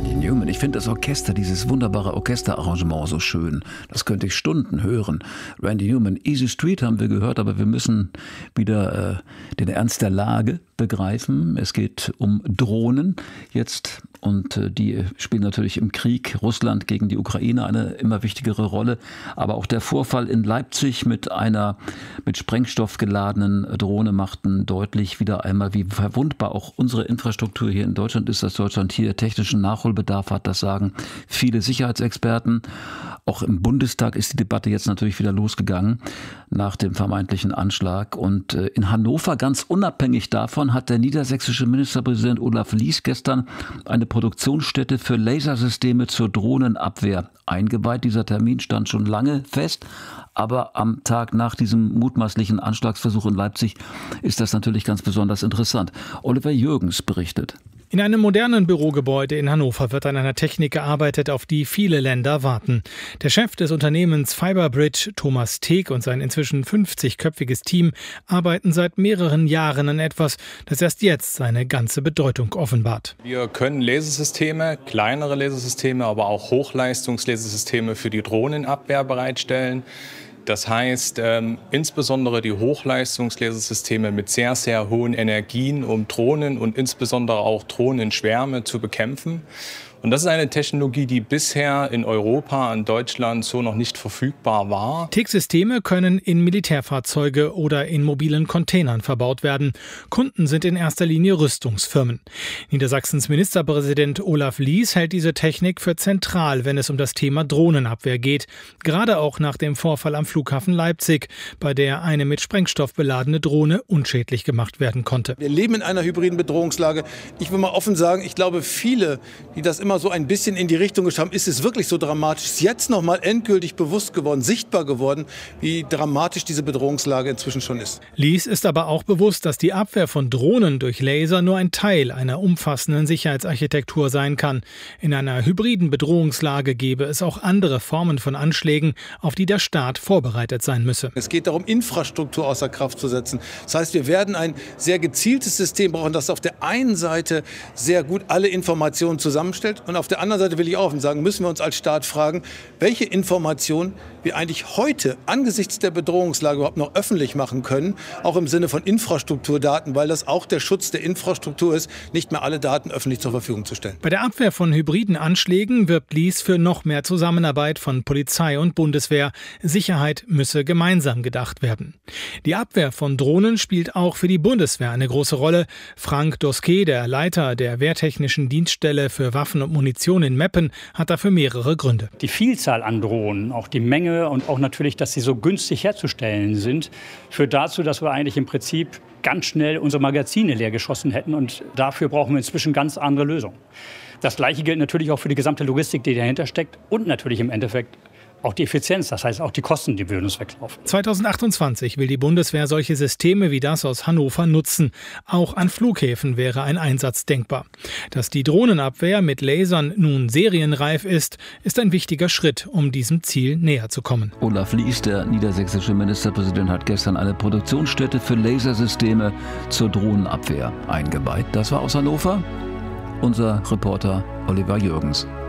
Randy Newman. Ich finde das Orchester, dieses wunderbare Orchesterarrangement so schön. Das könnte ich Stunden hören. Randy Newman, Easy Street haben wir gehört, aber wir müssen wieder den Ernst der Lage begreifen. Es geht um Drohnen jetzt und die spielen natürlich im Krieg Russland gegen die Ukraine eine immer wichtigere Rolle. Aber auch der Vorfall in Leipzig mit einer mit Sprengstoff geladenen Drohne machten deutlich wieder einmal, wie verwundbar auch unsere Infrastruktur hier in Deutschland ist, dass Deutschland hier technischen Nachholbedarf hat. Das sagen viele Sicherheitsexperten. Auch im Bundestag ist die Debatte jetzt natürlich wieder losgegangen nach dem vermeintlichen Anschlag. Und in Hannover, ganz unabhängig davon, hat der niedersächsische Ministerpräsident Olaf Lies gestern eine Produktionsstätte für Lasersysteme zur Drohnenabwehr eingeweiht. Dieser Termin stand schon lange fest. Aber am Tag nach diesem mutmaßlichen Anschlagsversuch in Leipzig ist das natürlich ganz besonders interessant. Oliver Jürgens berichtet. In einem modernen Bürogebäude in Hannover wird an einer Technik gearbeitet, auf die viele Länder warten. Der Chef des Unternehmens Fiberbridge, Thomas Teek, und sein inzwischen 50-köpfiges Team arbeiten seit mehreren Jahren an etwas, das erst jetzt seine ganze Bedeutung offenbart. Wir können Lasersysteme, kleinere Lasersysteme, aber auch Hochleistungslasersysteme für die Drohnenabwehr bereitstellen. Das heißt, insbesondere die Hochleistungslasersysteme mit sehr, sehr hohen Energien, um Drohnen und insbesondere auch Drohnenschwärme zu bekämpfen. Und das ist eine Technologie, die bisher in Europa und Deutschland so noch nicht verfügbar war. TIC-Systeme können in Militärfahrzeuge oder in mobilen Containern verbaut werden. Kunden sind in erster Linie Rüstungsfirmen. Niedersachsens Ministerpräsident Olaf Lies hält diese Technik für zentral, wenn es um das Thema Drohnenabwehr geht. Gerade auch nach dem Vorfall am Flughafen Leipzig, bei der eine mit Sprengstoff beladene Drohne unschädlich gemacht werden konnte. Wir leben in einer hybriden Bedrohungslage. Ich will mal offen sagen, ich glaube, viele, die das immer so ein bisschen in die Richtung geschaut haben, ist es wirklich so dramatisch, ist jetzt noch mal endgültig bewusst geworden, sichtbar geworden, wie dramatisch diese Bedrohungslage inzwischen schon ist. Lies ist aber auch bewusst, dass die Abwehr von Drohnen durch Laser nur ein Teil einer umfassenden Sicherheitsarchitektur sein kann. In einer hybriden Bedrohungslage gäbe es auch andere Formen von Anschlägen, auf die der Staat vorbereitet sein müsse. Es geht darum, Infrastruktur außer Kraft zu setzen. Das heißt, wir werden ein sehr gezieltes System brauchen, das auf der einen Seite sehr gut alle Informationen zusammenstellt. Und auf der anderen Seite will ich auch sagen, müssen wir uns als Staat fragen, welche Informationen wir eigentlich heute angesichts der Bedrohungslage überhaupt noch öffentlich machen können, auch im Sinne von Infrastrukturdaten, weil das auch der Schutz der Infrastruktur ist, nicht mehr alle Daten öffentlich zur Verfügung zu stellen. Bei der Abwehr von hybriden Anschlägen wirbt Lies für noch mehr Zusammenarbeit von Polizei und Bundeswehr. Sicherheit müsse gemeinsam gedacht werden. Die Abwehr von Drohnen spielt auch für die Bundeswehr eine große Rolle. Frank Dosquet, der Leiter der Wehrtechnischen Dienststelle für Waffen und Munition in Meppen, hat dafür mehrere Gründe. Die Vielzahl an Drohnen, auch die Menge und auch natürlich, dass sie so günstig herzustellen sind, führt dazu, dass wir eigentlich im Prinzip ganz schnell unsere Magazine leer geschossen hätten. Und dafür brauchen wir inzwischen ganz andere Lösungen. Das Gleiche gilt natürlich auch für die gesamte Logistik, die dahinter steckt und natürlich im Endeffekt auch die Effizienz, das heißt auch die Kosten, die würden uns weglaufen. 2028 will die Bundeswehr solche Systeme wie das aus Hannover nutzen. Auch an Flughäfen wäre ein Einsatz denkbar. Dass die Drohnenabwehr mit Lasern nun serienreif ist, ist ein wichtiger Schritt, um diesem Ziel näher zu kommen. Olaf Lies, der niedersächsische Ministerpräsident, hat gestern eine Produktionsstätte für Lasersysteme zur Drohnenabwehr eingeweiht. Das war aus Hannover unser Reporter Oliver Jürgens.